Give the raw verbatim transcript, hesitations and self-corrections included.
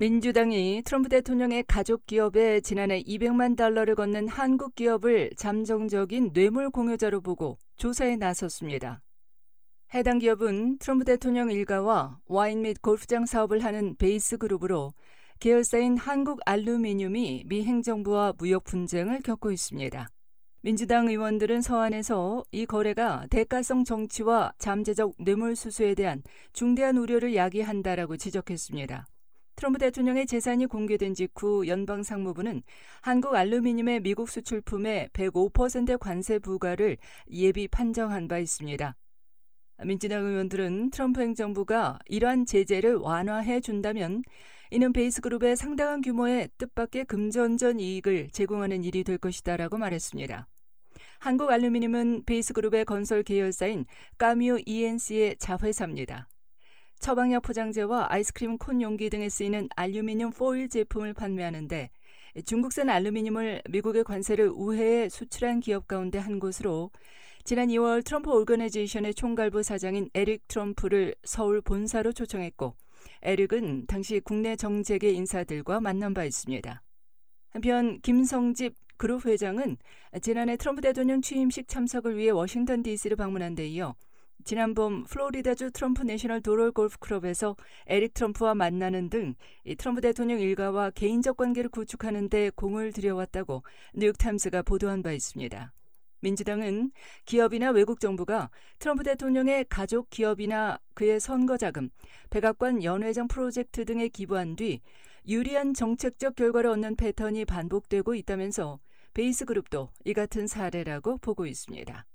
민주당이 트럼프 대통령의 가족 기업에 지난해 이백만 달러를 걷는 한국 기업을 잠정적인 뇌물 공여자로 보고 조사에 나섰습니다. 해당 기업은 트럼프 대통령 일가와 와인 및 골프장 사업을 하는 베이스 그룹으로 계열사인 한국알루미늄이 미 행정부와 무역 분쟁을 겪고 있습니다. 민주당 의원들은 서한에서 이 거래가 대가성 정치와 잠재적 뇌물수수에 대한 중대한 우려를 야기한다라고 지적했습니다. 트럼프 대통령의 재산이 공개된 직후 연방상무부는 한국알루미늄의 미국 수출품에 백오 퍼센트 관세 부과를 예비 판정한 바 있습니다. 민주당 의원들은 트럼프 행정부가 이러한 제재를 완화해 준다면 이는 베이스그룹에 상당한 규모의 뜻밖의 금전전 이익을 제공하는 일이 될 것이다라고 말했습니다. 한국알루미늄은 베이스그룹의 건설 계열사인 까뮤 이엔씨의 자회사입니다. 처방약 포장재와 아이스크림 콘 용기 등에 쓰이는 알루미늄 포일 제품을 판매하는데 중국산 알루미늄을 미국의 관세를 우회해 수출한 기업 가운데 한 곳으로 지난 이월 트럼프 오거나이제이션의 총괄부 사장인 에릭 트럼프를 서울 본사로 초청했고 에릭은 당시 국내 정재계 인사들과 만난 바 있습니다. 한편 김성집 그룹 회장은 지난해 트럼프 대통령 취임식 참석을 위해 워싱턴 디씨를 방문한 데 이어 지난 봄 플로리다주 트럼프 내셔널 도롤 골프 클럽에서 에릭 트럼프와 만나는 등 트럼프 대통령 일가와 개인적 관계를 구축하는 데 공을 들여왔다고 뉴욕타임스가 보도한 바 있습니다. 민주당은 기업이나 외국 정부가 트럼프 대통령의 가족 기업이나 그의 선거자금, 백악관 연회장 프로젝트 등에 기부한 뒤 유리한 정책적 결과를 얻는 패턴이 반복되고 있다면서 베이스그룹도 이 같은 사례라고 보고 있습니다.